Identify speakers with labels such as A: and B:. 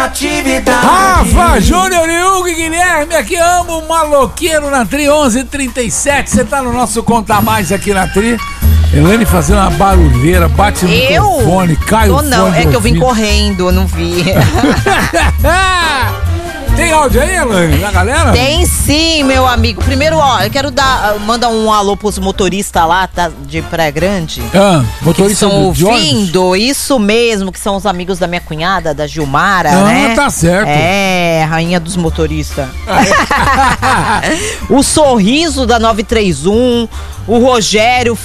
A: Rafa, Júnior e Hugo e Guilherme, aqui amo o maloqueiro na Tri 1137. Você tá no nosso Conta Mais aqui na Tri. Elaine fazendo uma barulheira, bate no microfone, cai o fone.
B: Não, é que eu vim correndo, não vi.
A: Tem áudio aí, Elaine, da galera?
B: Tem sim, meu amigo. Primeiro, ó, eu quero mandar um alô pros motoristas lá, tá, de Praia Grande.
A: Motoristas
B: que estão ouvindo, isso mesmo, que são os amigos da minha cunhada, da Gilmara, né?
A: Tá certo.
B: É, rainha dos motoristas. O Sorriso da 931, o Rogério,